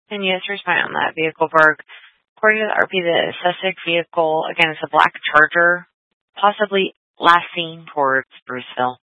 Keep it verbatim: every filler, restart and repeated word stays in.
And yes, respond on that vehicle, Berg. According to the R P, the suspect vehicle, again, it's a black Charger, possibly last seen towards Bruceville.